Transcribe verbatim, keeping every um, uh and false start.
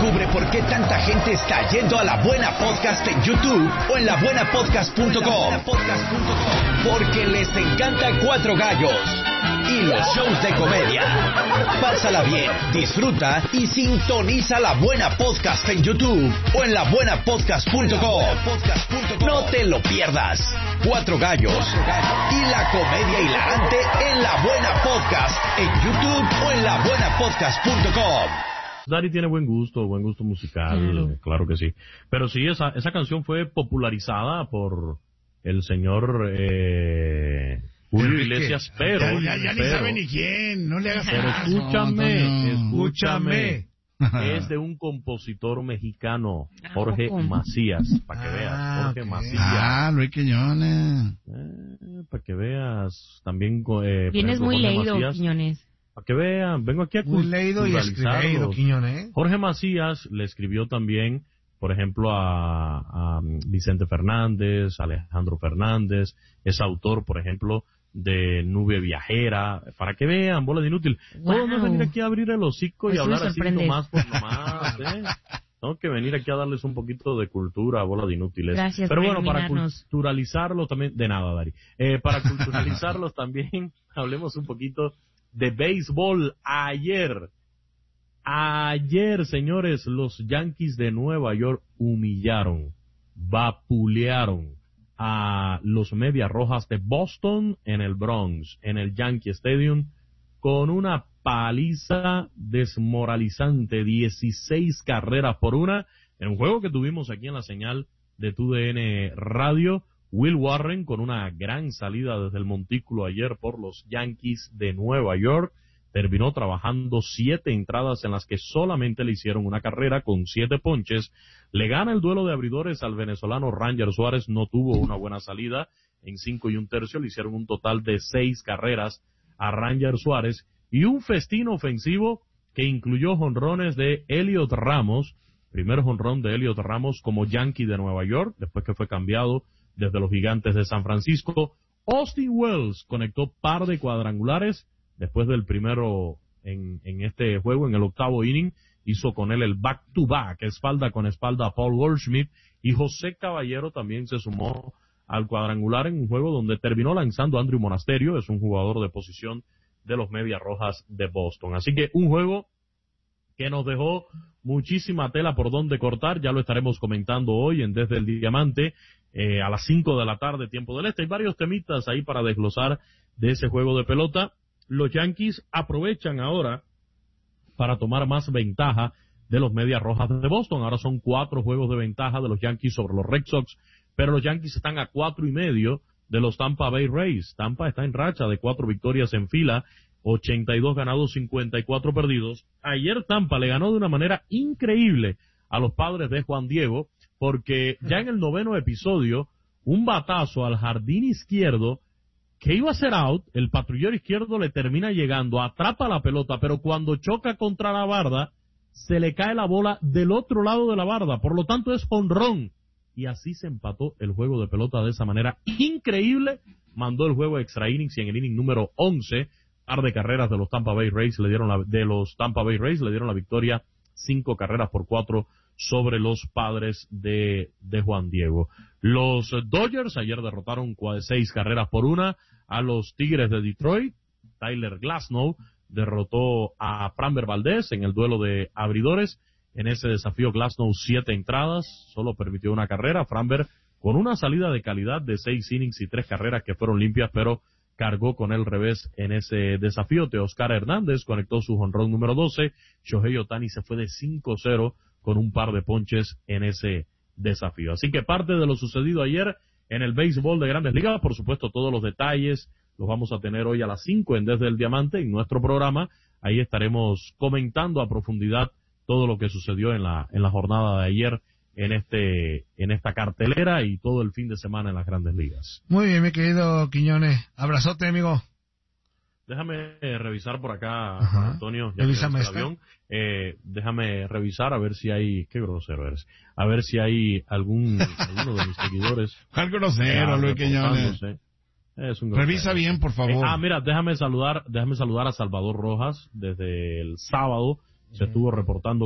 Descubre por qué tanta gente está yendo a La Buena Podcast en YouTube o en la buena podcast punto com. Porque les encanta Cuatro Gallos y los shows de comedia. Pásala bien, disfruta y sintoniza La Buena Podcast en YouTube o en la buena podcast punto com. No te lo pierdas. Cuatro Gallos y la comedia hilarante en La Buena Podcast en YouTube o en la buena podcast punto com. Dari tiene buen gusto, buen gusto musical, claro, claro que sí. Pero sí, esa esa canción fue popularizada por el señor eh, Julio Iglesias, pero... Ya, ya, ya pero, ni sabe ni quién, no le hagas pero caso. escúchame, No, escúchame. escúchame. Es de un compositor mexicano, Jorge Macías, para que veas, ah, Jorge okay. Macías. Ah, Luis Quiñones. Eh, para que veas, también... Eh, Vienes muy Jorge leído, Macías, Quiñones. para que vean, vengo aquí a Muy leído y escribido, Quiñones. Jorge Macías le escribió también, por ejemplo, a, a Vicente Fernández, Alejandro Fernández, es autor, por ejemplo, de Nube Viajera, para que vean, bola de inútil. Wow. No, no venir aquí a abrir el hocico y Eso hablar así nomás por sorprende. nomás, ¿eh? Tengo que venir aquí a darles un poquito de cultura, bola de inútiles. Gracias Pero por bueno, para iluminarnos. culturalizarlos también, de nada, Dari. Eh, para culturalizarlos también, hablemos un poquito de béisbol. Ayer, ayer, señores, los Yankees de Nueva York humillaron, vapulearon a los Medias Rojas de Boston en el Bronx, en el Yankee Stadium, con una paliza desmoralizante, dieciséis carreras por una, en un juego que tuvimos aquí en la señal de T U D N Radio. Will Warren con una gran salida desde el montículo ayer por los Yankees de Nueva York, terminó trabajando siete entradas en las que solamente le hicieron una carrera con siete ponches. Le gana el duelo de abridores al venezolano Ranger Suárez, no tuvo una buena salida, en cinco y un tercio le hicieron un total de seis carreras a Ranger Suárez, y un festín ofensivo que incluyó jonrones de Elliot Ramos, primer jonrón de Elliot Ramos como Yankee de Nueva York, después que fue cambiado desde los Gigantes de San Francisco. Austin Wells conectó par de cuadrangulares después del primero en, en este juego, en el octavo inning, hizo con él el back-to-back, espalda con espalda a Paul Goldschmidt, y José Caballero también se sumó al cuadrangular en un juego donde terminó lanzando Andrew Monasterio, es un jugador de posición de los Medias Rojas de Boston. Así que un juego que nos dejó muchísima tela por donde cortar, ya lo estaremos comentando hoy en Desde el Diamante, eh, a las cinco de la tarde, tiempo del este. Hay varios temitas ahí para desglosar de ese juego de pelota. Los Yankees aprovechan ahora para tomar más ventaja de los Medias Rojas de Boston. Ahora son cuatro juegos de ventaja de los Yankees sobre los Red Sox, pero los Yankees están a cuatro y medio de los Tampa Bay Rays. Tampa está en racha de cuatro victorias en fila, ochenta y dos ganados, cincuenta y cuatro perdidos. Ayer Tampa le ganó de una manera increíble a los Padres de Juan Diego, porque ya en el noveno episodio, un batazo al jardín izquierdo que iba a ser out, el patrullero izquierdo le termina llegando, atrapa la pelota, pero cuando choca contra la barda, se le cae la bola del otro lado de la barda, por lo tanto es jonrón. Y así se empató el juego de pelota de esa manera increíble, mandó el juego a extra innings, y en el inning número once, par de carreras de los Tampa Bay Rays le dieron la, de los Tampa Bay Rays le dieron la victoria, cinco carreras por cuatro sobre los Padres de, de Juan Diego. Los Dodgers ayer derrotaron seis carreras por una a los Tigres de Detroit. Tyler Glasnow derrotó a Framber Valdez en el duelo de abridores. En ese desafío Glasnow siete entradas, solo permitió una carrera. Framber con una salida de calidad de seis innings y tres carreras que fueron limpias, pero cargó con el revés en ese desafío. Teoscar Hernández conectó su jonrón número doce. Shohei Ohtani se fue de cinco cero con un par de ponches en ese desafío. Así que parte de lo sucedido ayer en el béisbol de Grandes Ligas, por supuesto todos los detalles los vamos a tener hoy a las cinco en Desde el Diamante, en nuestro programa. Ahí estaremos comentando a profundidad todo lo que sucedió en la en la jornada de ayer en este en esta cartelera y todo el fin de semana en las Grandes Ligas. Muy bien, mi querido Quiñones. Abrazote, amigo. Déjame eh, revisar por acá, Ajá. Antonio, ya Revísame el esta. avión. Eh, déjame revisar a ver si hay, qué grosero eres, a ver si hay algún, alguno de mis seguidores. ¿Cuál grosero, Luis Quiñones? Es un grosero. Revisa bien, por favor. Eh, ah, mira, déjame saludar, déjame saludar a Salvador Rojas desde el sábado, se estuvo reportando